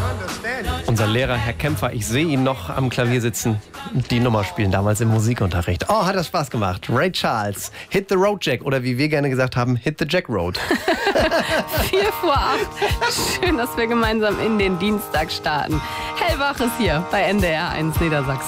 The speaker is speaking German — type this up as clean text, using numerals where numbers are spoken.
Unser Lehrer, Herr Kämpfer, ich sehe ihn noch am Klavier sitzen und die Nummer spielen, damals im Musikunterricht. Oh, hat das Spaß gemacht. Ray Charles, Hit the Road Jack oder wie wir gerne gesagt haben, Hit the Jack Road. 7:04. Schön, dass wir gemeinsam in den Dienstag starten. Hellwach ist hier bei NDR 1 Niedersachsen.